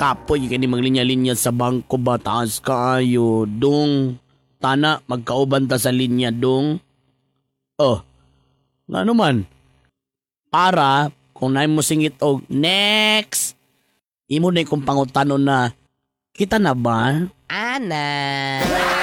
kapoy kani maglinya-linya sa bangko ba taas kaayo dong. Tana magkauban ta sa linya dong. Oh, nga naman. Para kung naay mo singit og next, imo na kung pangutanon na kita na ba? Ana.